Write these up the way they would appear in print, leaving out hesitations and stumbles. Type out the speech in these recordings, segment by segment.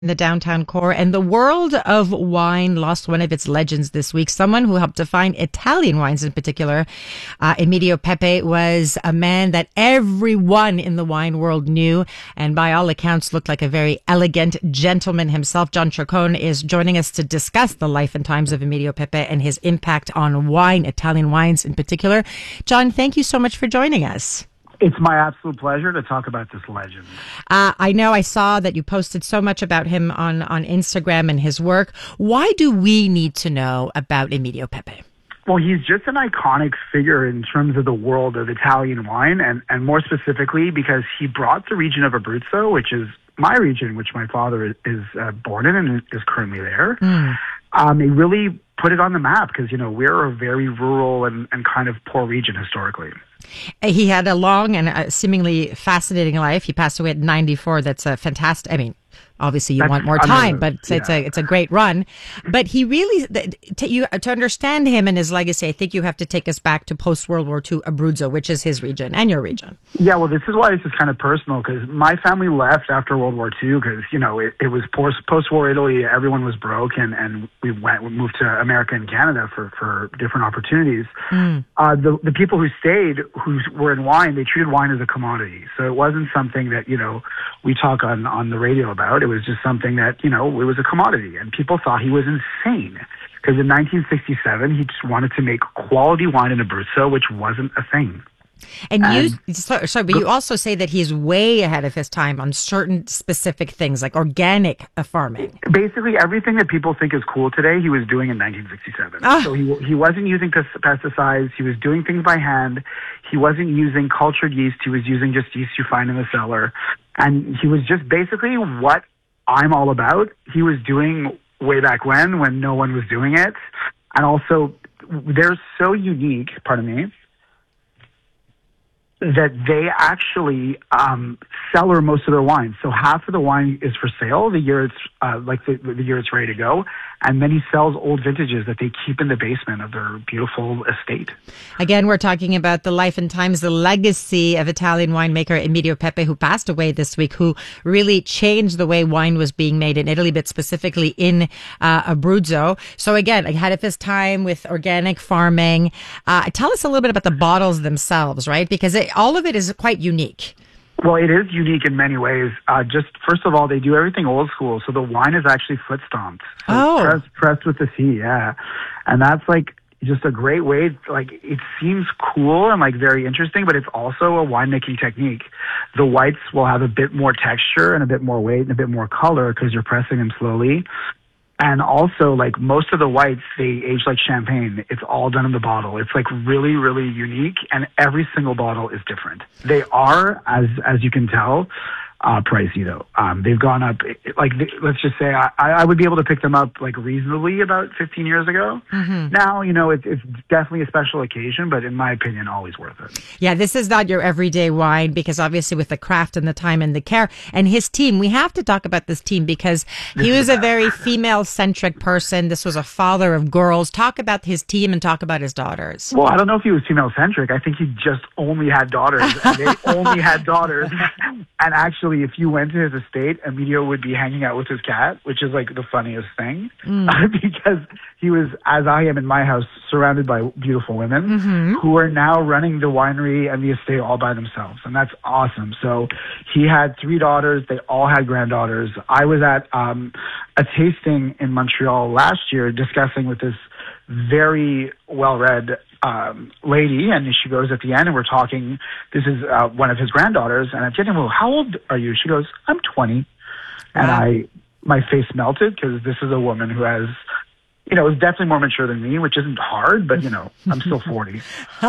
in the downtown core, and the world of wine lost one of its legends this week. Someone who helped define Italian wines in particular. Emilio Pepe was a man that everyone in the wine world knew, and by all accounts looked like a very elegant gentleman himself. John Chacon is joining us to discuss the life and times of Emilio Pepe and his impact on wine, Italian wines in particular. John, thank you so much for joining us. It's my absolute pleasure to talk about this legend. I know I saw that you posted so much about him on Instagram and his work. Why do we need to know about Emilio Pepe? Well, he's just an iconic figure in terms of the world of Italian wine, and more specifically because he brought the region of Abruzzo, which is my region, which my father is born in and is currently there. He really put it on the map because, we're a very rural and kind of poor region historically. He had a long and seemingly fascinating life. He passed away at 94. That's a fantastic. I mean, obviously you want more time, but it's a great run. But he really, to understand him and his legacy, I think you have to take us back to post-World War II Abruzzo, which is his region and your region. Yeah, well, this is why this is kind of personal, because my family left after World War II because, it was post-war Italy. Everyone was broke, and we moved to America and Canada for different opportunities. The people who stayed, who were in wine, they treated wine as a commodity. So it wasn't something that, we talk on the radio about. It was just something that, it was a commodity, and people thought he was insane because in 1967, he just wanted to make quality wine in Abruzzo, which wasn't a thing. And but you also say that he's way ahead of his time on certain specific things like organic farming. Basically, everything that people think is cool today, he was doing in 1967. So he wasn't using pesticides. He was doing things by hand. He wasn't using cultured yeast. He was using just yeast you find in the cellar. And he was just basically what I'm all about. He was doing way back when no one was doing it. And also, they're so unique, that they actually cellar most of their wine. So half of the wine is for sale the year it's the year it's ready to go, and then he sells old vintages that they keep in the basement of their beautiful estate. Again, we're talking about the life and times, the legacy of Italian winemaker Emilio Pepe, who passed away this week, who really changed the way wine was being made in Italy, but specifically in Abruzzo. So again, ahead of his time with organic farming. Tell us a little bit about the bottles themselves, right? Because all of it is quite unique. Well, it is unique in many ways. Just first of all, they do everything old school. So the wine is actually foot stomped. So pressed with the feet, yeah. And that's just a great way. It seems cool and very interesting, but it's also a winemaking technique. The whites will have a bit more texture and a bit more weight and a bit more color because you're pressing them slowly. And also, most of the whites, they age like champagne. It's all done in the bottle. It's really, really unique, and every single bottle is different. They are, as you can tell, pricey though. They've gone up. Let's just say I would be able to pick them up reasonably about 15 years ago. Now, it's definitely a special occasion, but in my opinion, always worth it. Yeah, this is not your everyday wine because obviously with the craft and the time and the care and his team, we have to talk about this team because he was a very female-centric person. This was a father of girls. Talk about his team and talk about his daughters. Well, I don't know if he was female-centric. I think he just only had daughters. And they only had daughters. And actually, if you went to his estate, Emilio would be hanging out with his cat, which is the funniest thing because he was, as I am in my house, surrounded by beautiful women who are now running the winery and the estate all by themselves. And that's awesome. So he had 3 daughters. They all had granddaughters. I was at a tasting in Montreal last year discussing with this very well-read lady, and she goes at the end, and we're talking. This is one of his granddaughters, and I'm saying, "Well, how old are you?" She goes, "I'm 20," and my face melted because this is a woman who has, is definitely more mature than me, which isn't hard, but I'm still 40.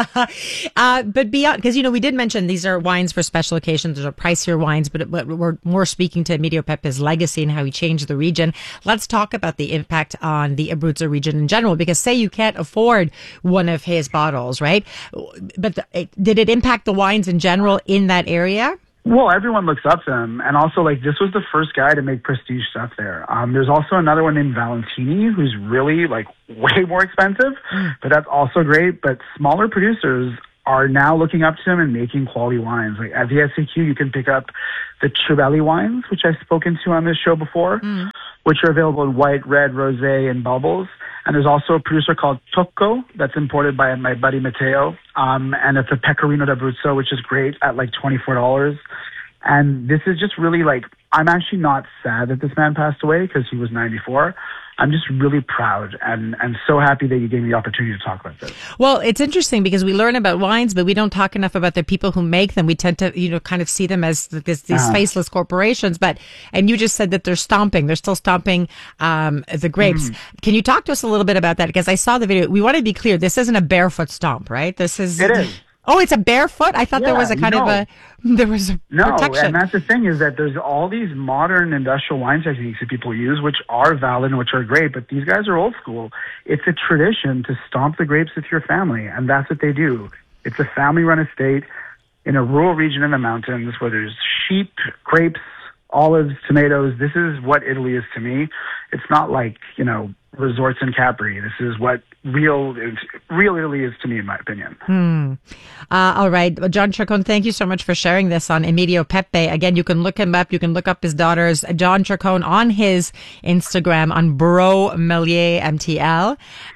But beyond, because we did mention these are wines for special occasions. These are pricier wines, but we're more speaking to Emilio Pepe's legacy and how he changed the region. Let's talk about the impact on the Abruzzo region in general, because say you can't afford one of his bottles, right? But did it impact the wines in general in that area? Well, everyone looks up to him, and also this was the first guy to make prestige stuff there. There's also another one named Valentini, who's really way more expensive, but that's also great. But smaller producers are now looking up to him and making quality wines. Like at the SAQ, you can pick up the Chibelli wines, which I've spoken to on this show before, which are available in white, red, rosé, and bubbles. And there's also a producer called Tocco that's imported by my buddy Matteo. And it's a Pecorino d'Abruzzo, which is great at like $24. And this is just really like, I'm actually not sad that this man passed away because he was 94. I'm just really proud and so happy that you gave me the opportunity to talk about this. Well, it's interesting because we learn about wines, but we don't talk enough about the people who make them. We tend to, kind of see them as these faceless corporations. And you just said that they're still stomping the grapes. Can you talk to us a little bit about that? Because I saw the video. We want to be clear. This isn't a barefoot stomp, right? It is. Oh, it's a barefoot? I thought there was a kind of a protection. No, and that's the thing is that there's all these modern industrial wine techniques that people use, which are valid and which are great, but these guys are old school. It's a tradition to stomp the grapes with your family, and that's what they do. It's a family-run estate in a rural region in the mountains where there's sheep, grapes, olives, tomatoes. This is what Italy is to me. It's not like, resorts in Capri. This is what real Italy is to me, in my opinion. All right. John Chacon, thank you so much for sharing this on Emilio Pepe. Again, you can look him up. You can look up his daughters, John Chacon, on his Instagram on Bro Melier MTL.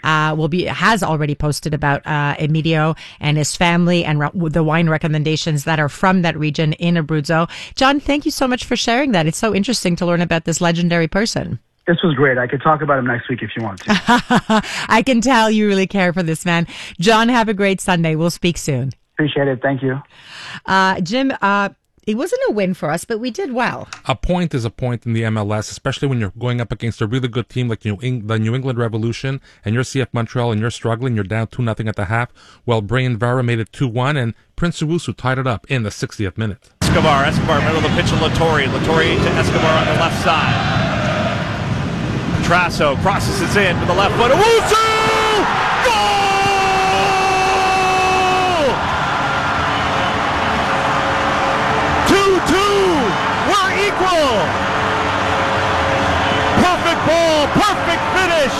Has already posted about Emilio and his family and the wine recommendations that are from that region in Abruzzo. John, thank you so much for sharing that. It's so interesting to learn about this legendary person. This was great. I could talk about him next week if you want to. I can tell you really care for this man. John, have a great Sunday. We'll speak soon. Appreciate it. Thank you. Jim, it wasn't a win for us, but we did well. A point is a point in the MLS, especially when you're going up against a really good team like the New England Revolution, and you're CF Montreal and you're struggling. You're down 2-0 at the half. Well, Brian Vera made it 2-1, and Prince Owusu tied it up in the 60th minute. Escobar, middle of the pitch to Latorre. Latorre to Escobar on the left side. Trasso crosses it in with the left foot. Owusu! Goal! 2-2. We're equal. Perfect ball, perfect finish.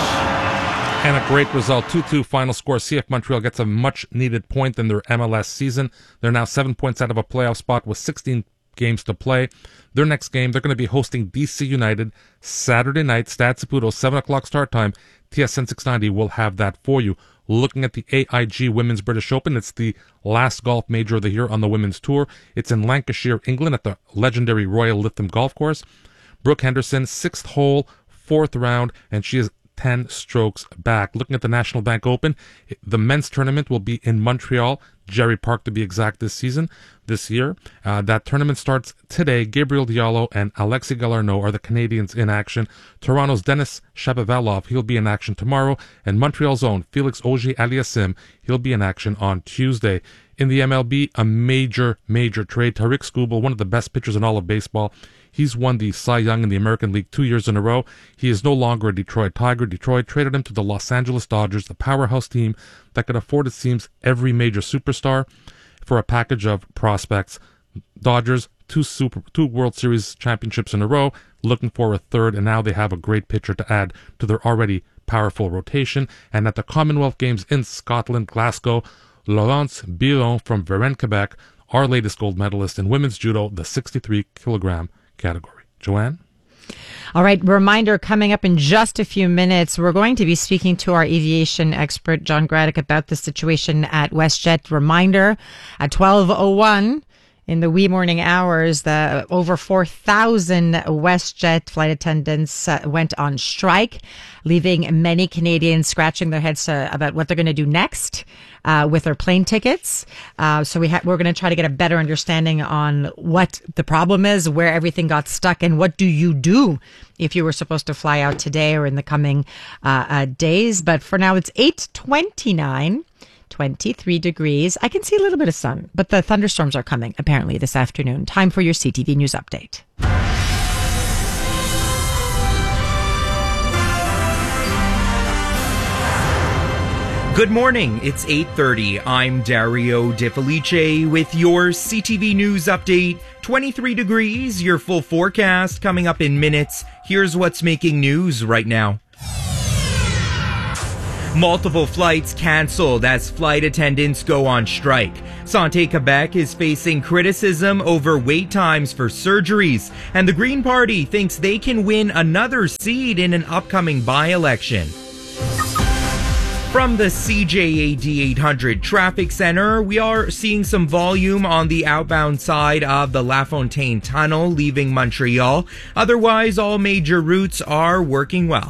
And a great result, 2-2 final score. CF Montreal gets a much-needed point in their MLS season. They're now 7 points out of a playoff spot with 16 games to play. Their next game, they're going to be hosting DC United Saturday night, Stade Saputo, 7 o'clock start time. TSN 690 will have that for you. Looking at the AIG Women's British Open, it's the last golf major of the year on the women's tour. It's in Lancashire, England, at the legendary Royal Lytham Golf Course. Brooke Henderson, 6th hole, 4th round, and she is 10 strokes back. Looking at the National Bank Open, the men's tournament will be in Montreal, Jerry Park to be exact, this year. That tournament starts today. Gabriel Diallo and Alexei Galarneau are the Canadians in action. Toronto's Denis Shapovalov, he'll be in action tomorrow. And Montreal's own Felix Auger-Aliassime, he'll be in action on Tuesday. In the MLB, a major trade. Tarik Skubal, one of the best pitchers in all of baseball. He's won the Cy Young in the American League 2 years in a row. He is no longer a Detroit Tiger. Detroit traded him to the Los Angeles Dodgers, the powerhouse team that could afford, it seems, every major superstar for a package of prospects. Dodgers, two World Series championships in a row, looking for a third, and now they have a great pitcher to add to their already powerful rotation. And at the Commonwealth Games in Scotland, Glasgow, Laurence Biron from Varennes, Quebec, our latest gold medalist in women's judo, the 63-kilogram category. Joanne? All right. Reminder coming up in just a few minutes. We're going to be speaking to our aviation expert, John Graddick, about the situation at WestJet. Reminder at 12:01 in the wee morning hours, the over 4,000 WestJet flight attendants went on strike, leaving many Canadians scratching their heads about what they're going to do next with their plane tickets. So we're going to try to get a better understanding on what the problem is, where everything got stuck, and what do you do if you were supposed to fly out today or in the coming days. But for now, it's 8:29. 23 degrees. I can see a little bit of sun, but the thunderstorms are coming apparently this afternoon. Time for your CTV News Update. Good morning. It's 8:30. I'm Dario De Felice with your CTV News Update. 23 degrees, your full forecast coming up in minutes. Here's what's making news right now. Multiple flights canceled as flight attendants go on strike. Santé Quebec is facing criticism over wait times for surgeries, and the Green Party thinks they can win another seat in an upcoming by-election. From the CJAD 800 Traffic Center, we are seeing some volume on the outbound side of the La Fontaine Tunnel leaving Montreal. Otherwise, all major routes are working well.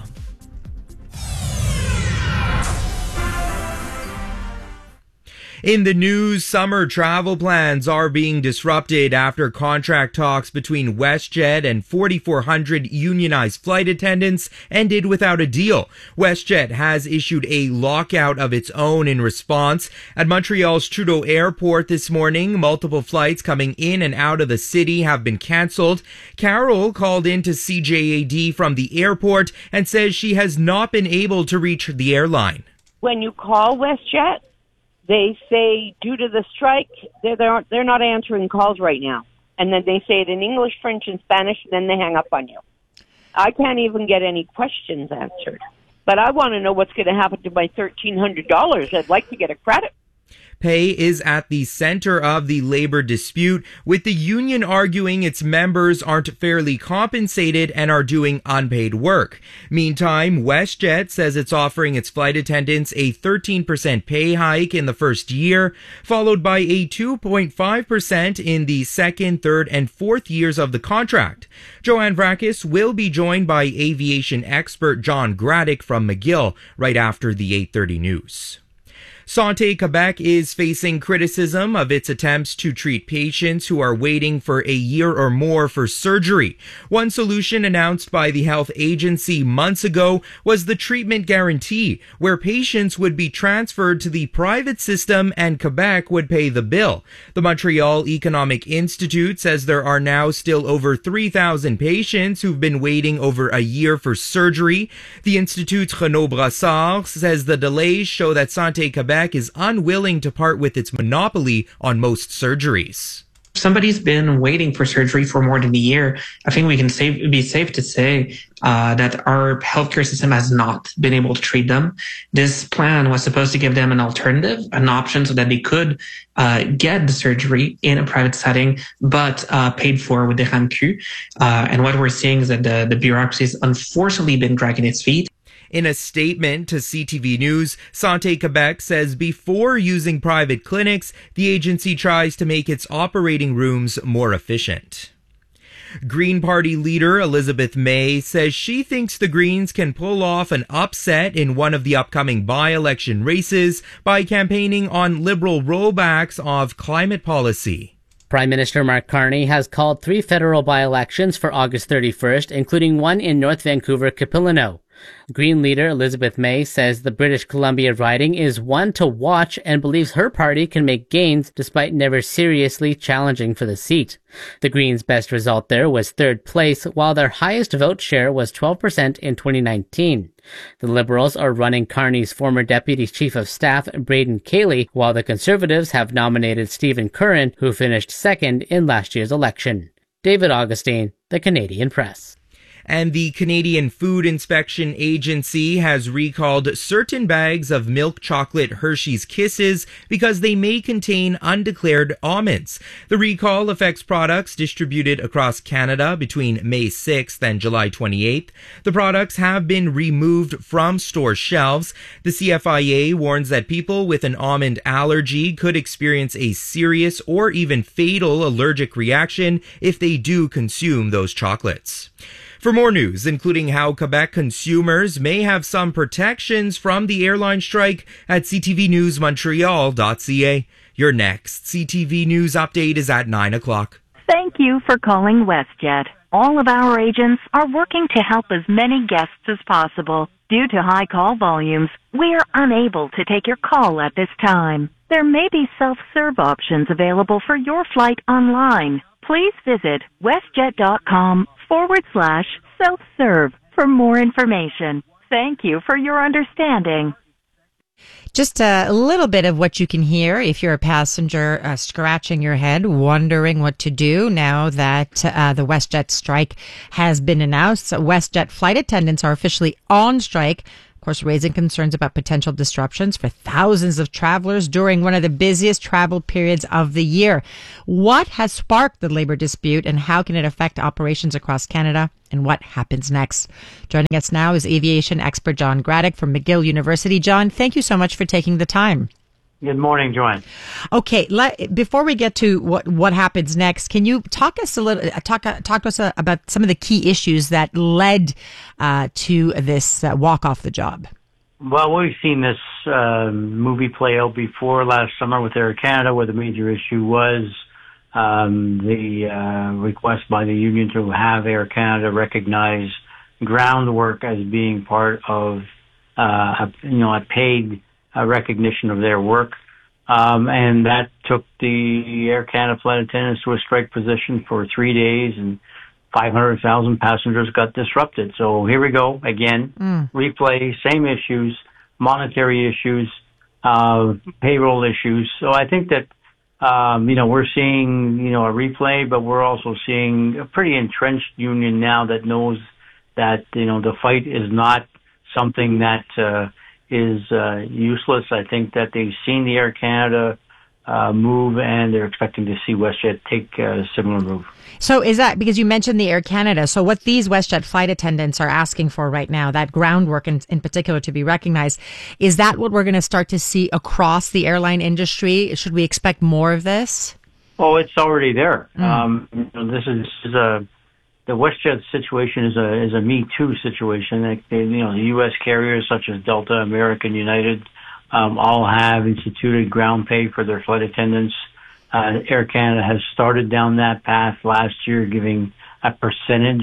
In the news, summer travel plans are being disrupted after contract talks between WestJet and 4,400 unionized flight attendants ended without a deal. WestJet has issued a lockout of its own in response. At Montreal's Trudeau Airport this morning, multiple flights coming in and out of the city have been canceled. Carol called into CJAD from the airport and says she has not been able to reach the airline. When you call WestJet, they say due to the strike, they're not answering calls right now. And then they say it in English, French, and Spanish, and then they hang up on you. I can't even get any questions answered. But I want to know what's going to happen to my $1,300. I'd like to get a credit. Pay is at the center of the labor dispute, with the union arguing its members aren't fairly compensated and are doing unpaid work. Meantime, WestJet says it's offering its flight attendants a 13% pay hike in the first year, followed by a 2.5% in the second, third, and fourth years of the contract. Joanne Vrakis will be joined by aviation expert John Graddick from McGill right after the 8:30 news. Santé Quebec is facing criticism of its attempts to treat patients who are waiting for a year or more for surgery. One solution announced by the health agency months ago was the treatment guarantee, where patients would be transferred to the private system and Quebec would pay the bill. The Montreal Economic Institute says there are now still over 3,000 patients who've been waiting over a year for surgery. The Institute's Renaud Brassard says the delays show that Santé Quebec is unwilling to part with its monopoly on most surgeries. Somebody's been waiting for surgery for more than a year. I think we can be safe to say that our healthcare system has not been able to treat them. This plan was supposed to give them an alternative, an option so that they could get the surgery in a private setting, but paid for with the RAMQ. And what we're seeing is that the bureaucracy has unfortunately been dragging its feet. In a statement to CTV News, Santé Quebec says before using private clinics, the agency tries to make its operating rooms more efficient. Green Party leader Elizabeth May says she thinks the Greens can pull off an upset in one of the upcoming by-election races by campaigning on Liberal rollbacks of climate policy. Prime Minister Mark Carney has called 3 federal by-elections for August 31st, including one in North Vancouver, Capilano. Green leader Elizabeth May says the British Columbia riding is one to watch and believes her party can make gains despite never seriously challenging for the seat. The Greens' best result there was 3rd place, while their highest vote share was 12% in 2019. The Liberals are running Carney's former Deputy Chief of Staff, Braden Cayley, while the Conservatives have nominated Stephen Curran, who finished 2nd in last year's election. David Augustine, The Canadian Press. And the Canadian Food Inspection Agency has recalled certain bags of milk chocolate Hershey's Kisses because they may contain undeclared almonds. The recall affects products distributed across Canada between May 6th and July 28th. The products have been removed from store shelves. The CFIA warns that people with an almond allergy could experience a serious or even fatal allergic reaction if they do consume those chocolates. For more news, including how Quebec consumers may have some protections from the airline strike, at ctvnewsmontreal.ca. Your next CTV News update is at 9 o'clock. Thank you for calling WestJet. All of our agents are working to help as many guests as possible. Due to high call volumes, we are unable to take your call at this time. There may be self-serve options available for your flight online. Please visit westjet.com/self-serve for more information. Thank you for your understanding. Just a little bit of what you can hear if you're a passenger scratching your head, wondering what to do now that the WestJet strike has been announced. WestJet flight attendants are officially on strike. course, raising concerns about potential disruptions for thousands of travelers during one of the busiest travel periods of the year. What has sparked the labor dispute, and how can it affect operations across Canada? And what happens next? Joining us now is aviation expert John Graddick from McGill University. John, thank you so much for taking the time. Good morning, Joanne. Okay, before we get to what happens next, can you talk to us about some of the key issues that led to this walk off the job? Well, we've seen this movie play out before last summer with Air Canada, where the major issue was the request by the union to have Air Canada recognize groundwork as being part of a paid recognition of their work. And that took the Air Canada flight attendants to a strike position for 3 days, and 500,000 passengers got disrupted. So here we go again, replay, same issues, monetary issues, payroll issues. So I think that, we're seeing, a replay, but we're also seeing a pretty entrenched union now that knows that, the fight is not something that, is useless. I think that they've seen the Air Canada move, and they're expecting to see WestJet take a similar move. So is that because you mentioned the Air Canada? So what these WestJet flight attendants are asking for right now, that groundwork in particular to be recognized, is that what we're going to start to see across the airline industry? Should we expect more of this? Oh, it's already there. The WestJet situation is a Me Too situation. The U.S. carriers such as Delta, American, United, all have instituted ground pay for their flight attendants. Air Canada has started down that path last year, giving a percentage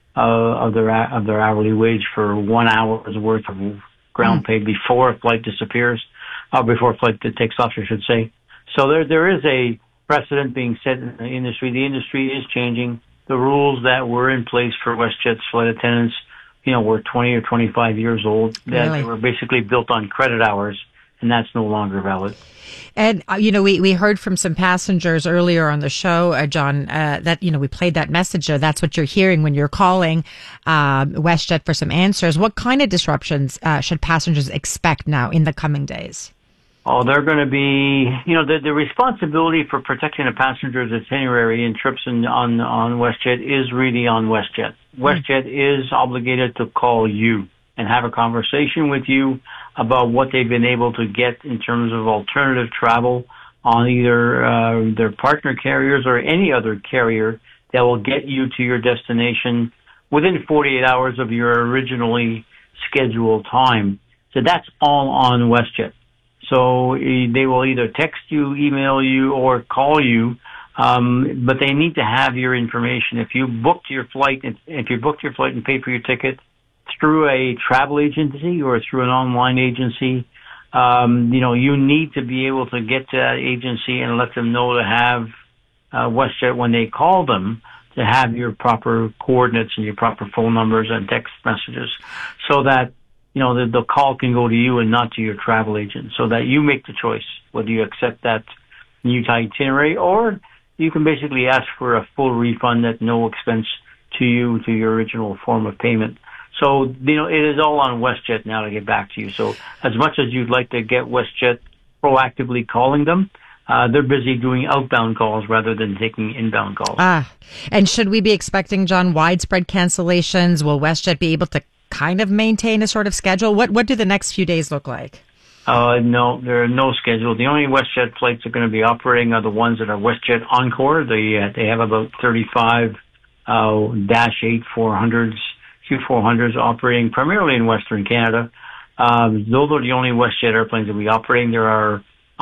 of their hourly wage for 1 hour's worth of ground pay before a flight disappears, before a flight that takes off, I should say. So there is a precedent being set in the industry. The industry is changing. The rules that were in place for WestJet's flight attendants, were 20 or 25 years old. They were basically built on credit hours, and that's no longer valid. And, we heard from some passengers earlier on the show, John, that, we played that message. That's what you're hearing when you're calling WestJet for some answers. What kind of disruptions should passengers expect now in the coming days? Oh, they're going to be, the responsibility for protecting a passenger's itinerary and trips on WestJet is really on WestJet. WestJet is obligated to call you and have a conversation with you about what they've been able to get in terms of alternative travel on either their partner carriers or any other carrier that will get you to your destination within 48 hours of your originally scheduled time. So that's all on WestJet. So they will either text you, email you, or call you, but they need to have your information. If you booked your flight and paid for your ticket through a travel agency or through an online agency, you need to be able to get to that agency and let them know to have WestJet when they call them to have your proper coordinates and your proper phone numbers and text messages, so that the call can go to you and not to your travel agent, so that you make the choice whether you accept that new itinerary, or you can basically ask for a full refund at no expense to you, to your original form of payment. So, it is all on WestJet now to get back to you. So as much as you'd like to get WestJet proactively calling them, they're busy doing outbound calls rather than taking inbound calls. And should we be expecting, John, widespread cancellations? Will WestJet be able to kind of maintain a sort of schedule? What do the next few days look like? No, there are no schedule. The only WestJet flights that are going to be operating are the ones that are WestJet Encore. They have about 35 Dash 8 400s, Q400s operating primarily in Western Canada. Those are the only WestJet airplanes that we operating. There are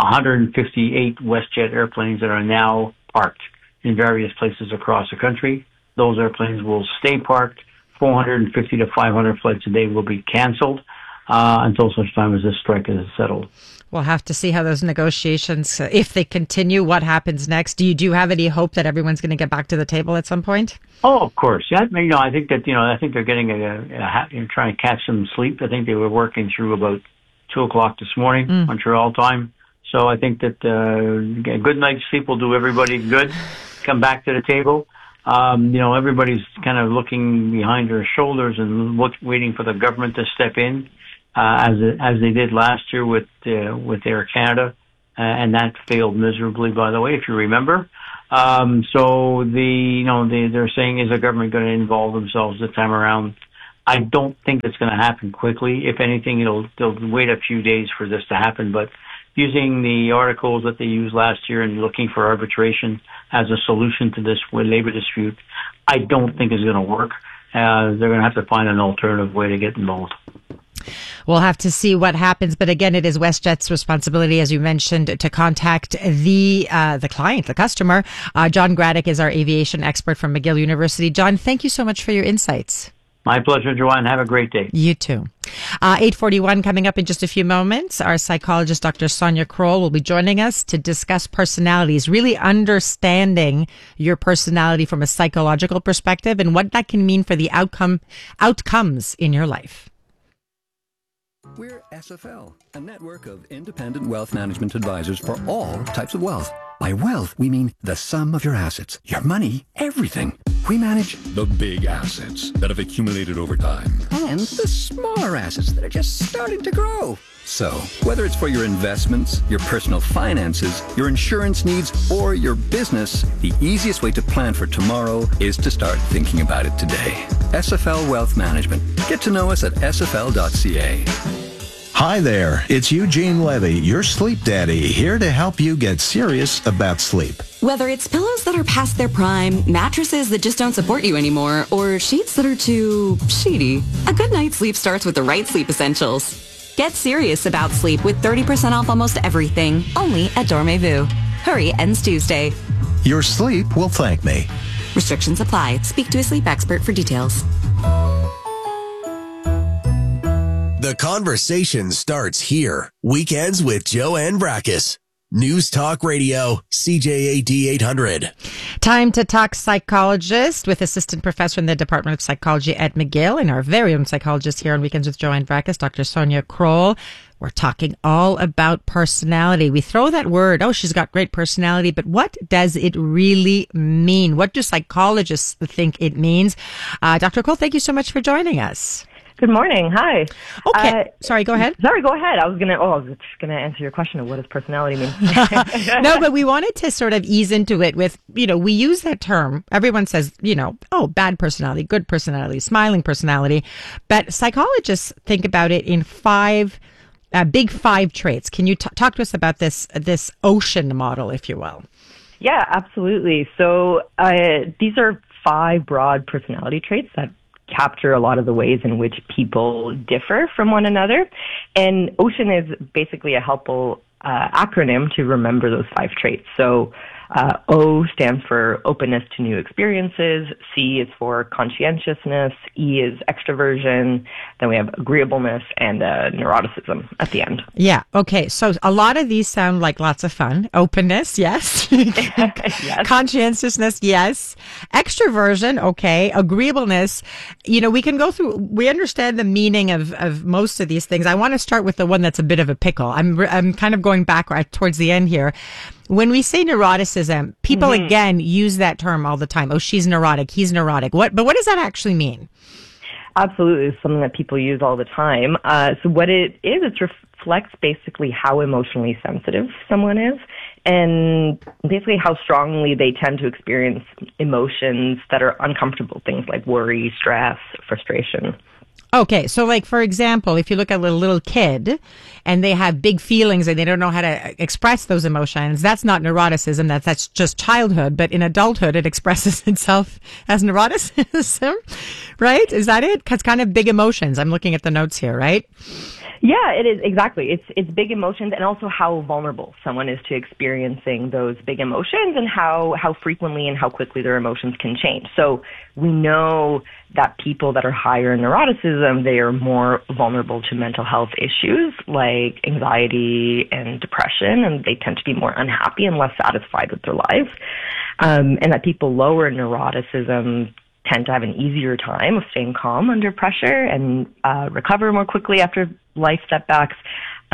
158 WestJet airplanes that are now parked in various places across the country. Those airplanes will stay parked. 450 to 500 flights a day will be canceled until such time as this strike is settled. We'll have to see how those negotiations, if they continue, what happens next. Do you have any hope that everyone's going to get back to the table at some point? Oh, of course. Yeah, I think that I think they're getting trying to catch some sleep. I think they were working through about 2:00 this morning, Montreal time. So I think that a good night's sleep will do everybody good. Come back to the table. Everybody's kind of looking behind their shoulders and waiting for the government to step in as they did last year with Air Canada, and that failed miserably, by the way, if you remember. So they're saying, is the government going to involve themselves this time around? I don't think it's going to happen quickly. If anything, they'll wait a few days for this to happen. But using the articles that they used last year and looking for arbitration as a solution to this labor dispute, I don't think is going to work. They're going to have to find an alternative way to get involved. We'll have to see what happens. But again, it is WestJet's responsibility, as you mentioned, to contact the client, the customer. John Graddick is our aviation expert from McGill University. John, thank you so much for your insights. My pleasure, Joanne. Have a great day. You too. 8:41 coming up in just a few moments. Our psychologist, Dr. Sonia Kroll, will be joining us to discuss personalities, really understanding your personality from a psychological perspective and what that can mean for the outcomes in your life. We're SFL, a network of independent wealth management advisors for all types of wealth. By wealth, we mean the sum of your assets, your money, everything. We manage the big assets that have accumulated over time and the smaller assets that are just starting to grow. So, whether it's for your investments, your personal finances, your insurance needs, or your business, the easiest way to plan for tomorrow is to start thinking about it today. SFL Wealth Management. Get to know us at sfl.ca. Hi there, it's Eugene Levy, your sleep daddy, here to help you get serious about sleep. Whether it's pillows that are past their prime, mattresses that just don't support you anymore, or sheets that are too sheety, a good night's sleep starts with the right sleep essentials. Get serious about sleep with 30% off almost everything, only at Dormez-vous. Hurry, ends Tuesday. Your sleep will thank me. Restrictions apply. Speak to a sleep expert for details. The conversation starts here. Weekends with Joanne Brackus. News Talk Radio, CJAD 800. Time to talk psychologist with assistant professor in the Department of Psychology at McGill and our very own psychologist here on Weekends with Joanne Brackus, Dr. Sonia Kroll. We're talking all about personality. We throw that word, oh, she's got great personality, but what does it really mean? What do psychologists think it means? Dr. Kroll, thank you so much for joining us. Good morning. Hi. Okay. Sorry, go ahead. Sorry, go ahead. I was just gonna answer your question of what does personality mean. No, but we wanted to sort of ease into it with, we use that term. Everyone says, bad personality, good personality, smiling personality. But psychologists think about it in big five traits. Can you talk to us about this ocean model, if you will? Yeah, absolutely. So these are 5 broad personality traits that capture a lot of the ways in which people differ from one another. And OCEAN is basically a helpful acronym to remember those 5 traits. So O stands for openness to new experiences. C is for conscientiousness. E is extroversion. Then we have agreeableness and neuroticism at the end. Yeah. Okay. So a lot of these sound like lots of fun. Openness, yes. Yes. Conscientiousness, yes. Extroversion, okay. Agreeableness. We can go through. We understand the meaning of most of these things. I want to start with the one that's a bit of a pickle. I'm kind of going back right towards the end here. When we say neuroticism, people again use that term all the time. Oh, she's neurotic. He's neurotic. But what does that actually mean? Absolutely. It's something that people use all the time. So what it is, it reflects basically how emotionally sensitive someone is and basically how strongly they tend to experience emotions that are uncomfortable, things like worry, stress, frustration. Okay, so like, for example, if you look at a little kid and they have big feelings and they don't know how to express those emotions, that's not neuroticism, that's just childhood. But in adulthood, it expresses itself as neuroticism, right? Is that it? 'Cause kind of big emotions. I'm looking at the notes here, right? Yeah, it is. Exactly. It's big emotions and also how vulnerable someone is to experiencing those big emotions and how frequently and how quickly their emotions can change. So we know that people that are higher in neuroticism, they are more vulnerable to mental health issues like anxiety and depression, and they tend to be more unhappy and less satisfied with their lives. And that people lower in neuroticism tend to have an easier time of staying calm under pressure and recover more quickly after life setbacks.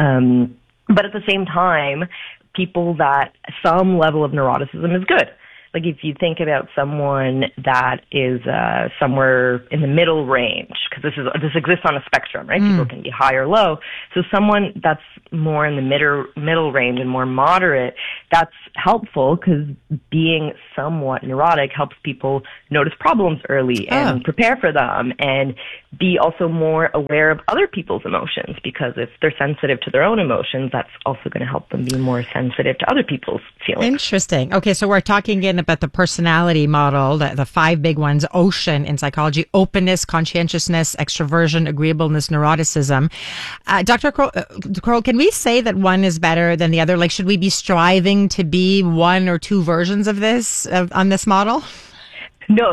But at the same time, people that some level of neuroticism is good. like if you think about someone that is somewhere in the middle range, because this exists on a spectrum, right? People can be high or low. So someone that's more in the middle range and more moderate, that's helpful because being somewhat neurotic helps people notice problems early and prepare for them, and be also more aware of other people's emotions, because if they're sensitive to their own emotions, that's also going to help them be more sensitive to other people's feelings. Interesting. Okay, so we're talking again about the personality model, the 5 big ones, OCEAN in psychology: openness, conscientiousness, extroversion, agreeableness, neuroticism. Dr. Kroll, can we say that one is better than the other? Like, should we be striving to be one or two versions of this, on this model? No,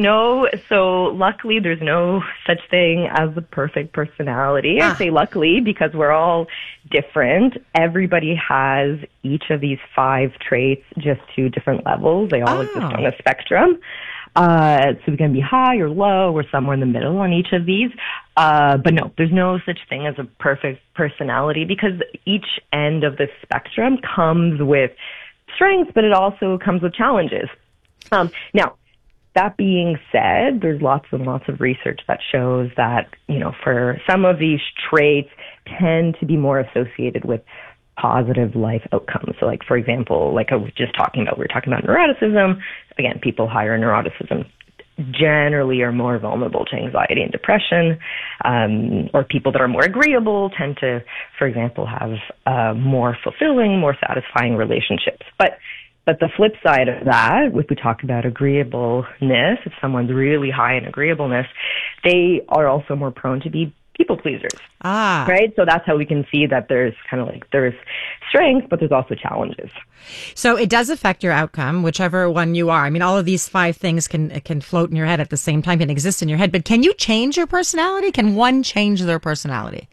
luckily there's no such thing as the perfect personality. I say luckily because we're all different. Everybody has each of these 5 traits, just to different levels. They all exist on a spectrum. So we can be high or low or somewhere in the middle on each of these. But no, there's no such thing as a perfect personality, because each end of the spectrum comes with strengths, but it also comes with challenges. Now, that being said, there's lots and lots of research that shows that, for some of these traits tend to be more associated with positive life outcomes. So, like, for example, like I was just talking about, we were talking about neuroticism. Again, people higher in neuroticism generally are more vulnerable to anxiety and depression, or people that are more agreeable tend to, for example, have more fulfilling, more satisfying relationships. But the flip side of that, if we talk about agreeableness, if someone's really high in agreeableness, they are also more prone to be people pleasers. Right? So that's how we can see that there's there's strengths, but there's also challenges. So it does affect your outcome, whichever one you are. I mean, all of these 5 things can float in your head at the same time, can exist in your head, but can you change your personality? Can one change their personality?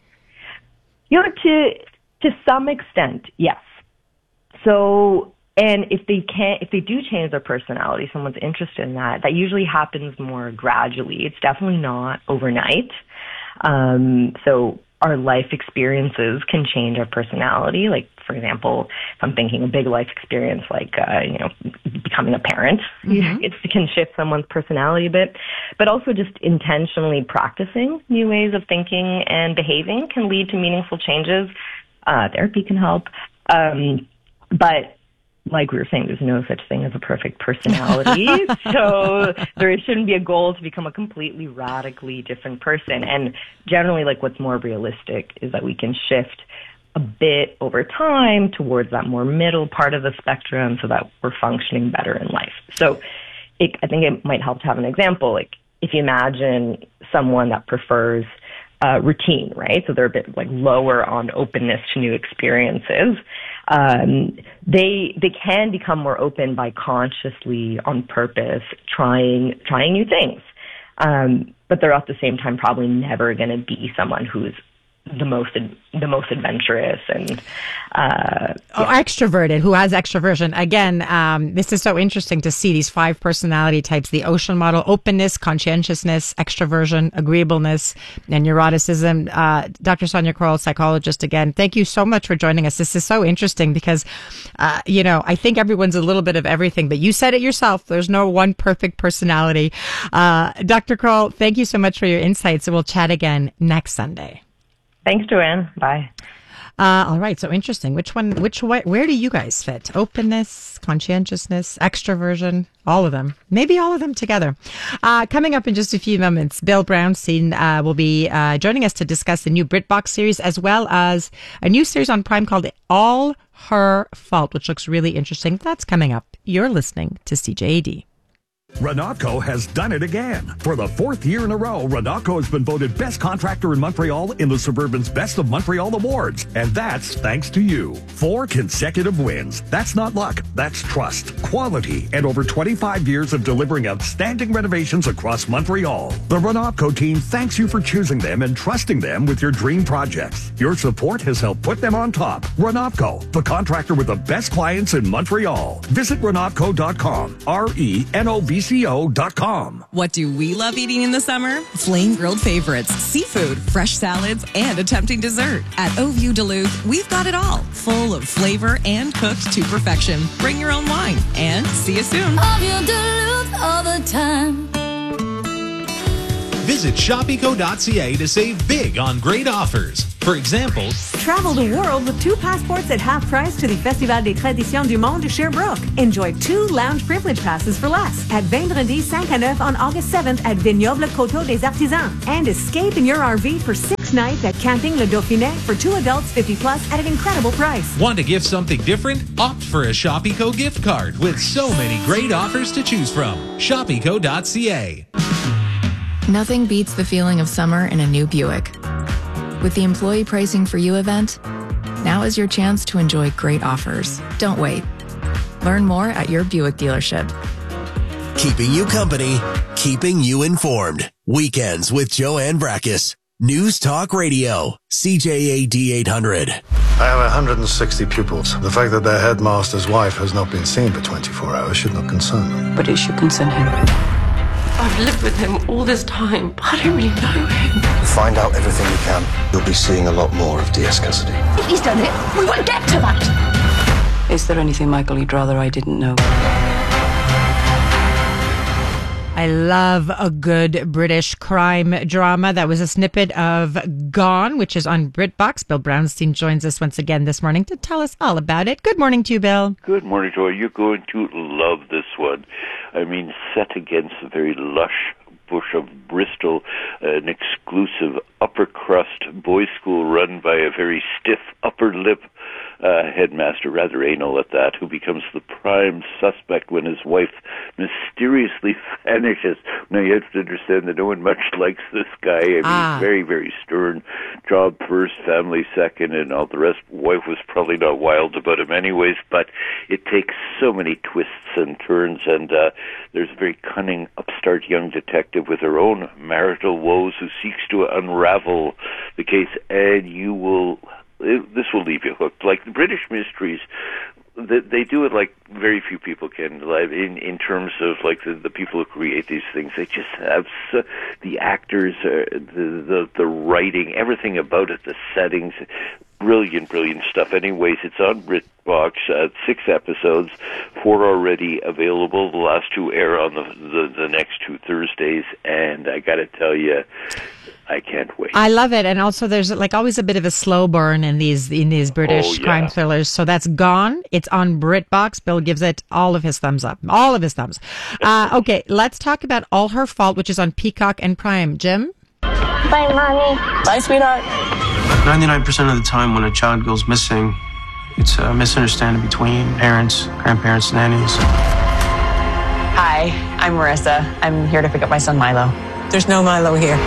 To some extent, yes. So, and if they do change their personality, someone's interested in that usually happens more gradually. It's definitely not overnight. So our life experiences can change our personality. Like, for example, if I'm thinking a big life experience like, becoming a parent, it can shift someone's personality a bit. But also just intentionally practicing new ways of thinking and behaving can lead to meaningful changes. Therapy can help. But like we were saying, there's no such thing as a perfect personality. So there shouldn't be a goal to become a completely radically different person. And generally, like, what's more realistic is that we can shift a bit over time towards that more middle part of the spectrum so that we're functioning better in life. So I think it might help to have an example. Like, if you imagine someone that prefers routine, right? So they're a bit like lower on openness to new experiences. They can become more open by consciously, on purpose, trying new things. But they're at the same time probably never going to be someone who's the most adventurous and extroverted, who has extroversion. Again, this is so interesting to see these 5 personality types: the OCEAN model: openness, conscientiousness, extroversion, agreeableness, and neuroticism. Dr. Sonia Kroll, psychologist, again, thank you so much for joining us. This is so interesting because, I think everyone's a little bit of everything, but you said it yourself. There's no one perfect personality. Dr. Kroll, thank you so much for your insights, and we'll chat again next Sunday. Thanks, Joanne. Bye. All right. So interesting. Where do you guys fit? Openness, conscientiousness, extroversion, all of them. Maybe all of them together. Coming up in just a few moments, Bill Brownstein will be joining us to discuss the new BritBox series, as well as a new series on Prime called All Her Fault, which looks really interesting. That's coming up. You're listening to CJAD. Renatco has done it again. For the 4th year in a row, Renatco has been voted best contractor in Montreal in the Suburban's Best of Montreal Awards. And that's thanks to you. 4 consecutive wins. That's not luck. That's trust, quality, and over 25 years of delivering outstanding renovations across Montreal. The Renatco team thanks you for choosing them and trusting them with your dream projects. Your support has helped put them on top. Renatco, the contractor with the best clients in Montreal. Visit Renatco.com. RENOVC ShopAco.com. What do we love eating in the summer? Flame grilled favorites, seafood, fresh salads, and a tempting dessert. At Oview Duluth, we've got it all, full of flavor and cooked to perfection. Bring your own wine, and see you soon. Oview Duluth all the time. Visit ShopEco.ca to save big on great offers. For example, travel the world with 2 passports at half price to the Festival des Traditions du Monde Sherbrooke. Enjoy 2 lounge privilege passes for less at Vendredi 5 à 9 on August 7th at Vignoble Coteau des Artisans. And escape in your RV for 6 nights at Camping Le Dauphinet for 2 adults 50 plus at an incredible price. Want to gift something different? Opt for a ShopEco gift card with so many great offers to choose from. ShopEco.ca. Nothing beats the feeling of summer in a new Buick. With the Employee Pricing for You event, now is your chance to enjoy great offers. Don't wait. Learn more at your Buick dealership. Keeping you company, keeping you informed. Weekends with Joanne Brackus. News Talk Radio, CJAD 800. I have 160 pupils. The fact that their headmaster's wife has not been seen for 24 hours should not concern them. But it should concern him. I've lived with him all this time, but I don't really know him. Find out everything you can. You'll be seeing a lot more of DS Cassidy. If he's done it, we won't get to that. Is there anything, Michael, you'd rather I didn't know? I love a good British crime drama. That was a snippet of Gone, which is on BritBox. Bill Brownstein joins us once again this morning to tell us all about it. Good morning to you, Bill. Good morning, Joy. You're going to love this one. I mean, set against the very lush bush of Bristol, an exclusive upper crust boys' school run by a very stiff upper lip headmaster, rather anal at that, who becomes the prime suspect when his wife mysteriously vanishes. Now, you have to understand that no one much likes this guy. I mean, very, very stern. Job first, family second, and all the rest. Wife was probably not wild about him anyways, but it takes so many twists and turns, and there's a very cunning, upstart young detective with her own marital woes who seeks to unravel the case, and this will leave you hooked. Like the British mysteries, they do it like very few people can. Like in terms of like the people who create these things, they just have the actors, the writing, everything about it, the settings. Brilliant stuff. Anyways, it's on BritBox. 6 episodes, 4 already available. The last 2 air on the next 2 Thursdays, and I got to tell you, I can't wait. I love it, and also there's like always a bit of a slow burn in these British crime thrillers. So that's Gone. It's on BritBox. Bill gives it all of his thumbs up. All of his thumbs. Okay, let's talk about All Her Fault, which is on Peacock and Prime. Jim? Bye, Mommy. Bye, sweetheart. 99% of the time when a child goes missing, it's a misunderstanding between parents, grandparents, nannies. Hi, I'm Marissa. I'm here to pick up my son, Milo. There's no Milo here.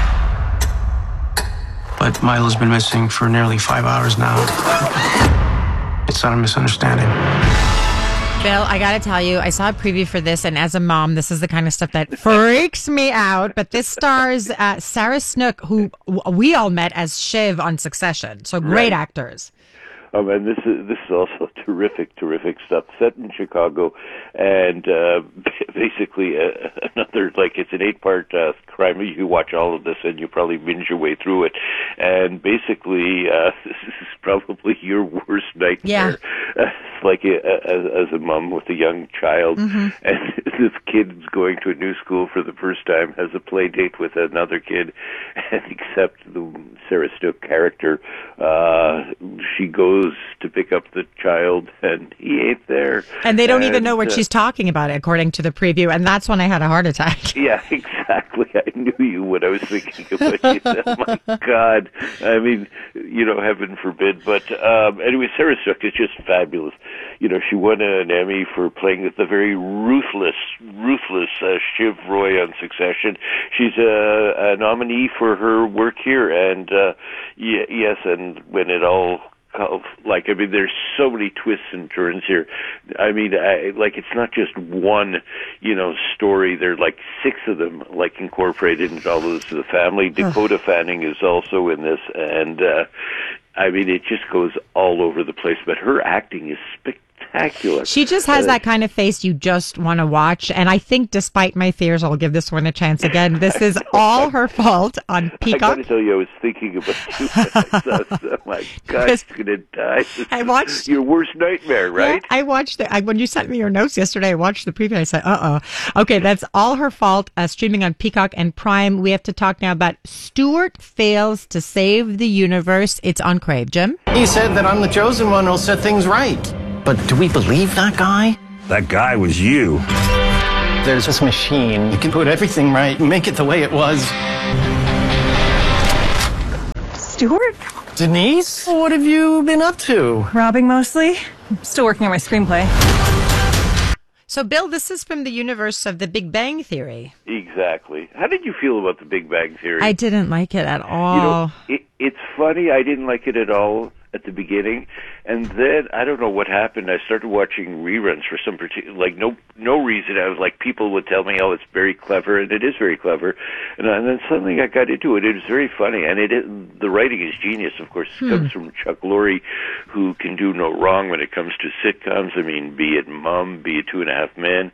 But Milo's been missing for nearly 5 hours now. It's not a misunderstanding. Bill, I got to tell you, I saw a preview for this, and as a mom, this is the kind of stuff that freaks me out. But this stars Sarah Snook, who we all met as Shiv on Succession. So great actors. And this is also terrific stuff. Set in Chicago, and basically another, like, it's an 8-part crime. You can watch all of this, and you probably binge your way through it. And basically, this is probably your worst nightmare. Yeah. Like as a mom with a young child, and this kid's going to a new school for the first time, has a play date with another kid, and except the Sarah Snook character, she goes to pick up the child, and he ain't there. And they don't even know what she's talking about, according to the preview, and that's when I had a heart attack. Yeah, exactly. I knew you when I was thinking about you. Oh, my God. I mean, heaven forbid. But anyway, Sarah Snook is just fabulous. She won an Emmy for playing the very ruthless Shiv Roy on Succession. She's a nominee for her work here, and yes, and when it all there's so many twists and turns here. I mean, it's not just one, story. There are like 6 of them, incorporated into all those of the family. Dakota Fanning is also in this, and I mean, it just goes all over the place. But her acting is spectacular. spectacular. She just has that kind of face you just want to watch. And I think, despite my fears, I'll give this one a chance again. This is all her fault on Peacock. I got to tell you, I was thinking about you when I saw this. Oh my God, she's going to die. I watched your worst nightmare, right? Yeah, I watched when you sent me your notes yesterday. I watched the preview. I said, Okay, that's all her fault. Streaming on Peacock and Prime. We have to talk now about Stuart Fails to Save the Universe. It's on Crave. Jim? He said that I'm the chosen one who'll set things right. But do we believe that guy? That guy was you. There's this machine. You can put everything right and make it the way it was. Stuart? Denise? What have you been up to? Robbing mostly. Still working on my screenplay. So, Bill, this is from the universe of The Big Bang Theory. Exactly. How did you feel about The Big Bang Theory? I didn't like it at all. It's funny. I didn't like it at all at the beginning, and then I don't know what happened. I started watching reruns for some particular, no reason. I was like, people would tell me, "Oh, it's very clever," and it is very clever. And then suddenly I got into it. It was very funny, and the writing is genius. Of course, it comes from Chuck Lorre, who can do no wrong when it comes to sitcoms. I mean, be it Mum, be it 2.5 Men,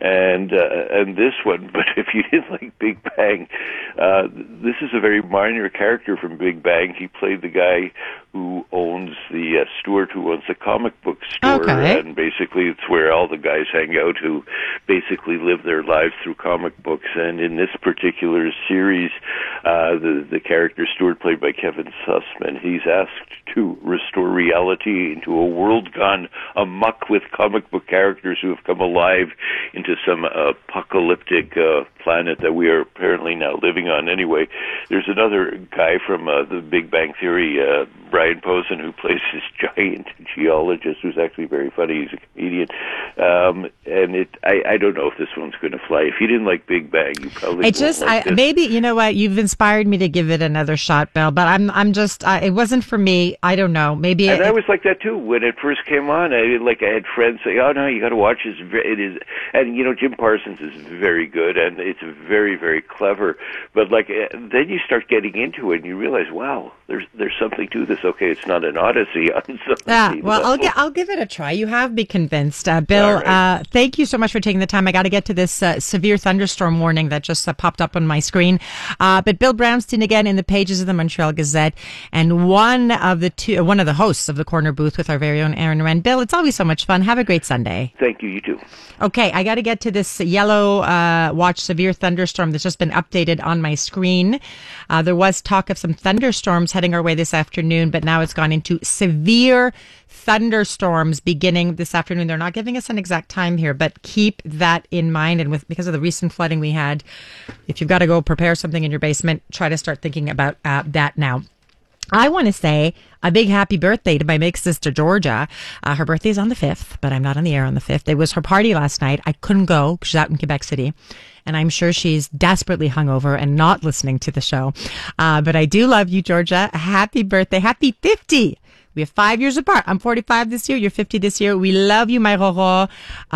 and this one. But if you didn't like Big Bang, this is a very minor character from Big Bang. He played the guy who owns the Stuart, who owns the comic book store, and basically it's where all the guys hang out who basically live their lives through comic books. And in this particular series, the character Stuart, played by Kevin Sussman, he's asked to restore reality into a world gone amok with comic book characters who have come alive into some apocalyptic planet that we are apparently now living on. Anyway, there's another guy from the Big Bang Theory, Brian Posen, who plays this giant geologist who's actually very funny. He's a comedian. And I don't know if this one's going to fly. If you didn't like Big Bang, you probably won't like this. Maybe, you know what, you've inspired me to give it another shot, Bill, but I'm just, it wasn't for me. I don't know. Maybe. And I was like that too when it first came on. I had friends say, "Oh no, you got to watch this." It is, and Jim Parsons is very good, and it's very, very clever. But then you start getting into it, and you realize, wow, there's something to this. Okay, it's not an Odyssey on something. Well, I'll give it a try. You have me convinced, Bill. Right. Thank you so much for taking the time. I got to get to this severe thunderstorm warning that just popped up on my screen. But Bill Brownstein again in the pages of the Montreal Gazette, and one of the hosts of the Corner Booth with our very own Aaron Wren. Bill, it's always so much fun. Have a great Sunday. Thank you. You too. Okay, I got to get to this yellow watch severe thunderstorm that's just been updated on my screen. There was talk of some thunderstorms heading our way this afternoon, but now it's gone into severe thunderstorms beginning this afternoon. They're not giving us an exact time here, but keep that in mind. And because of the recent flooding we had, if you've got to go prepare something in your basement, try to start thinking about that now. I want to say a big happy birthday to my big sister, Georgia. Her birthday is on the 5th, but I'm not on the air on the 5th. It was her party last night. I couldn't go because she's out in Quebec City, and I'm sure she's desperately hungover and not listening to the show. But I do love you, Georgia. Happy birthday. Happy 50. We have 5 years apart. I'm 45 this year. You're 50 this year. We love you, my Roro,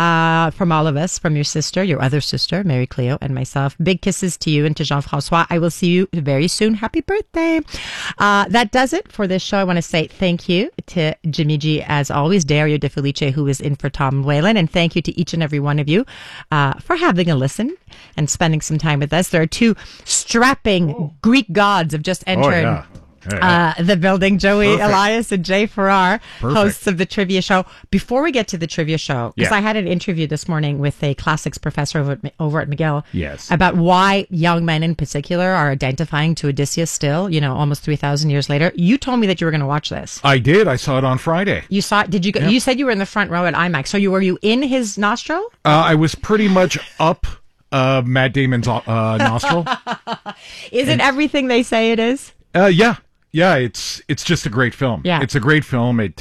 from all of us, from your sister, your other sister, Mary Cleo, and myself. Big kisses to you and to Jean-François. I will see you very soon. Happy birthday. That does it for this show. I want to say thank you to Jimmy G, as always, Dario De Felice, who is in for Tom Whalen, and thank you to each and every one of you for having a listen and spending some time with us. There are two strapping Greek gods have just entered the building. Joey Elias and Jay Farrar, hosts of the Trivia Show. Before we get to the Trivia Show, because I had an interview this morning with a classics professor over at McGill about why young men in particular are identifying to Odysseus still, almost 3,000 years later. You told me that you were going to watch this. I did. I saw it on Friday. You saw it? Did you go? You said you were in the front row at IMAX. So were you in his nostril? I was pretty much up Matt Damon's nostril. Is it everything they say it is? Yeah, it's just a great film. Yeah, it's a great film. It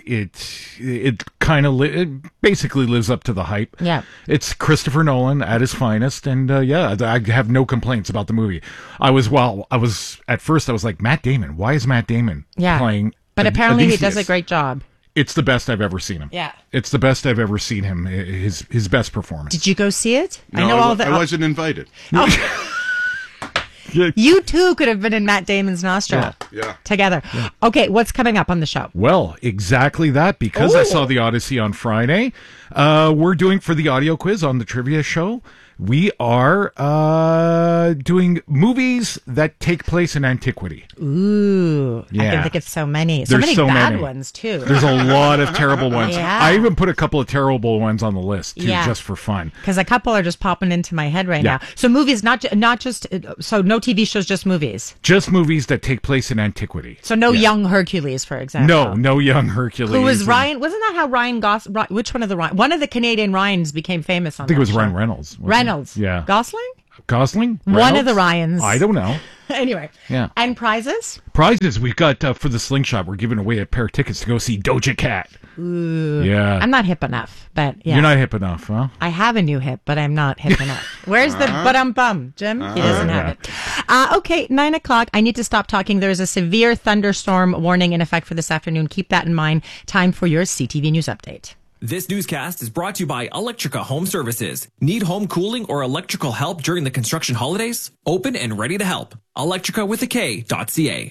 kind of it basically lives up to the hype. Yeah, it's Christopher Nolan at his finest, and I have no complaints about the movie. I was at first I was like, Matt Damon. Why is Matt Damon playing? But apparently Odysseus? He does a great job. It's the best I've ever seen him. Yeah, it's the best I've ever seen him. His best performance. Did you go see it? No, I wasn't invited. You too could have been in Matt Damon's nostril together. Yeah. Okay, what's coming up on the show? Well, exactly that. Because I saw the Odyssey on Friday, we're doing for the audio quiz on the trivia show. We are doing movies that take place in antiquity. Ooh. Yeah. I can think of so many. So many bad ones, too. There's a lot of terrible ones. Yeah. I even put a couple of terrible ones on the list, too, just for fun. Because a couple are just popping into my head right now. So movies, not just, so no TV shows, just movies. Just movies that take place in antiquity. So no Young Hercules, for example. No Young Hercules. Who was Ryan? Wasn't that how Ryan Gosling? Which one of the Ryan? One of the Canadian Ryans became famous on I think it was show. Ryan Reynolds. Reynolds. Yeah. Gosling? Reynolds? One of the Ryans. I don't know. Anyway. Yeah. And prizes? Prizes. We've got, for the Slingshot, we're giving away a pair of tickets to go see Doja Cat. Ooh. Yeah. I'm not hip enough, but yeah. You're not hip enough, huh? I have a new hip, but I'm not hip enough. Where's the bum? Jim? He doesn't have it. Okay, 9 o'clock. I need to stop talking. There's a severe thunderstorm warning in effect for this afternoon. Keep that in mind. Time for your CTV News Update. This newscast is brought to you by Electrica Home Services. Need home cooling or electrical help during the construction holidays? Open and ready to help. Electrica.ca.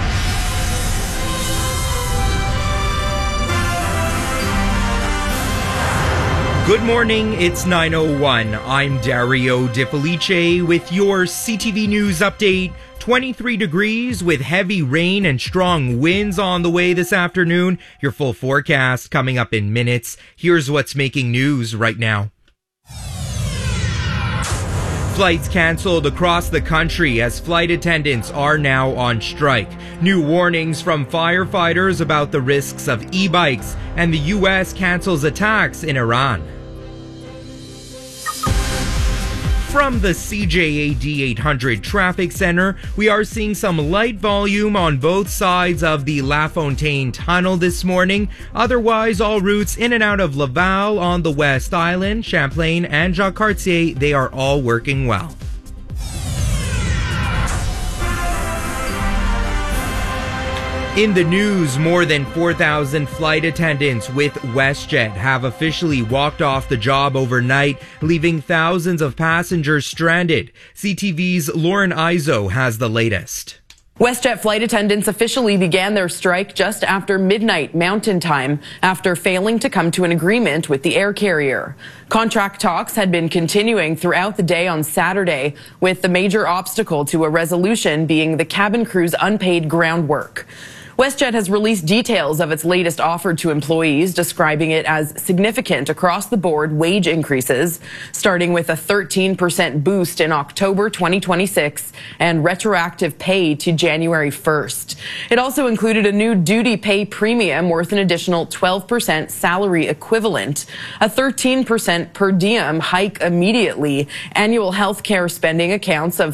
Good morning, it's 9:01. I'm Dario DiFelice with your CTV News Update. 23 degrees with heavy rain and strong winds on the way this afternoon. Your full forecast coming up in minutes. Here's what's making news right now. Flights canceled across the country as flight attendants are now on strike. New warnings from firefighters about the risks of e-bikes, and the U.S. cancels attacks in Iran. From the CJAD 800 Traffic Center, we are seeing some light volume on both sides of the La Fontaine Tunnel this morning. Otherwise, all routes in and out of Laval on the West Island, Champlain, and Jacques Cartier, they are all working well. In the news, more than 4,000 flight attendants with WestJet have officially walked off the job overnight, leaving thousands of passengers stranded. CTV's Lauren Izo has the latest. WestJet flight attendants officially began their strike just after midnight Mountain Time after failing to come to an agreement with the air carrier. Contract talks had been continuing throughout the day on Saturday, with the major obstacle to a resolution being the cabin crew's unpaid ground work. WestJet has released details of its latest offer to employees, describing it as significant across-the-board wage increases, starting with a 13% boost in October 2026 and retroactive pay to January 1st. It also included a new duty pay premium worth an additional 12% salary equivalent, a 13% per diem hike immediately, annual health care spending accounts of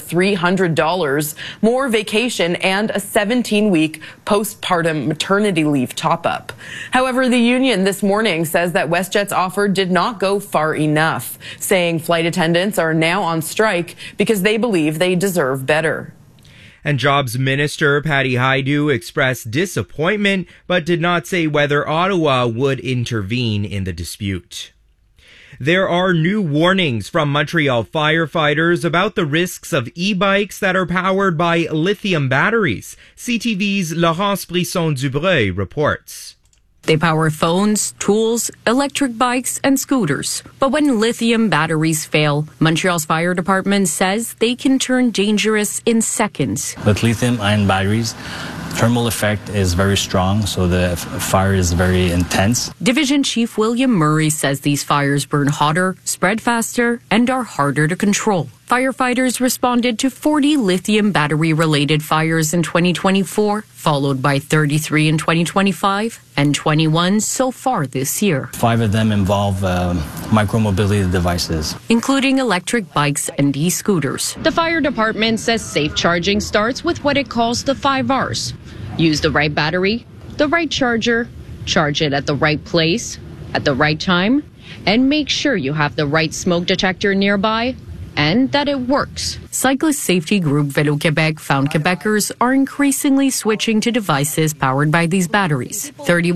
$300, more vacation, and a 17-week postpartum maternity leave top-up. However, the union this morning says that WestJet's offer did not go far enough, saying flight attendants are now on strike because they believe they deserve better. And Jobs Minister Patty Hajdu expressed disappointment, but did not say whether Ottawa would intervene in the dispute. There are new warnings from Montreal firefighters about the risks of e-bikes that are powered by lithium batteries. CTV's Laurence Brisson-Dubreuil reports. They power phones, tools, electric bikes, and scooters. But when lithium batteries fail, Montreal's fire department says they can turn dangerous in seconds. With lithium-ion batteries, thermal effect is very strong, so the fire is very intense. Division Chief William Murray says these fires burn hotter, spread faster, and are harder to control. Firefighters responded to 40 lithium battery-related fires in 2024, followed by 33 in 2025 and 21 so far this year. 5 of them involve micromobility devices, including electric bikes and e-scooters. The fire department says safe charging starts with what it calls the 5 R's. Use the right battery, the right charger, charge it at the right place, at the right time, and make sure you have the right smoke detector nearby and that it works. Cyclist safety group Vélo Québec found Quebecers are increasingly switching to devices powered by these batteries.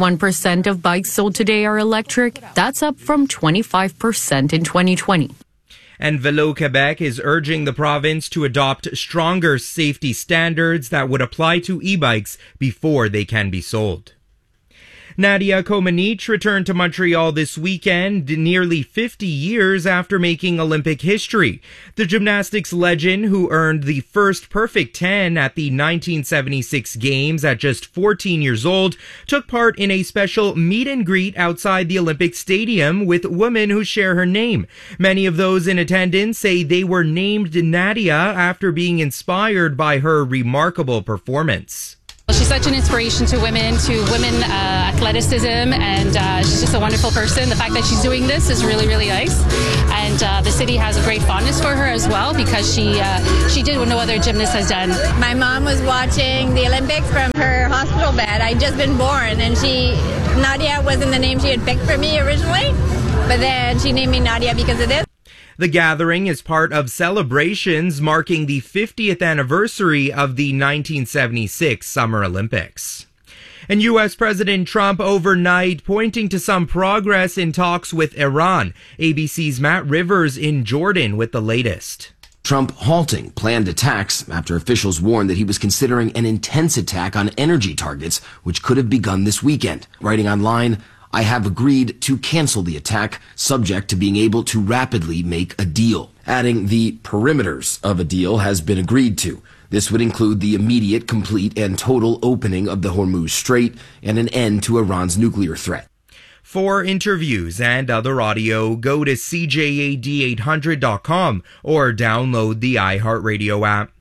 31% of bikes sold today are electric. That's up from 25% in 2020. And Velo Quebec is urging the province to adopt stronger safety standards that would apply to e-bikes before they can be sold. Nadia Comaneci returned to Montreal this weekend, nearly 50 years after making Olympic history. The gymnastics legend, who earned the first perfect 10 at the 1976 Games at just 14 years old, took part in a special meet and greet outside the Olympic Stadium with women who share her name. Many of those in attendance say they were named Nadia after being inspired by her remarkable performance. She's such an inspiration to women athleticism, and she's just a wonderful person. The fact that she's doing this is really, really nice. And the city has a great fondness for her as well, because she did what no other gymnast has done. My mom was watching the Olympics from her hospital bed. I'd just been born, and Nadia wasn't the name she had picked for me originally, but then she named me Nadia because of this. The gathering is part of celebrations marking the 50th anniversary of the 1976 Summer Olympics. And U.S. President Trump overnight pointing to some progress in talks with Iran. ABC's Matt Rivers in Jordan with the latest. Trump halting planned attacks after officials warned that he was considering an intense attack on energy targets, which could have begun this weekend. Writing online, "I have agreed to cancel the attack, subject to being able to rapidly make a deal." Adding, the perimeters of a deal has been agreed to. This would include the immediate, complete, and total opening of the Hormuz Strait and an end to Iran's nuclear threat. For interviews and other audio, go to CJAD800.com or download the iHeartRadio app.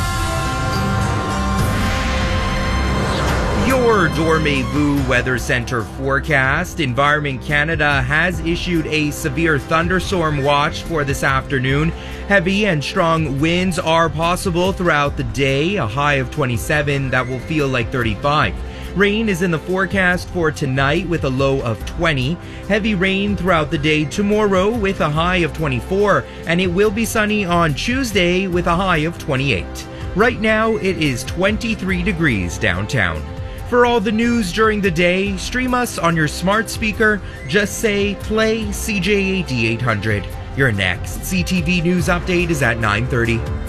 Your Dormez-vous Weather Center forecast. Environment Canada has issued a severe thunderstorm watch for this afternoon. Heavy and strong winds are possible throughout the day, a high of 27 that will feel like 35. Rain is in the forecast for tonight with a low of 20. Heavy rain throughout the day tomorrow with a high of 24. And it will be sunny on Tuesday with a high of 28. Right now, it is 23 degrees downtown. For all the news during the day, stream us on your smart speaker. Just say, play CJAD 800. Your next CTV News update is at 9:30.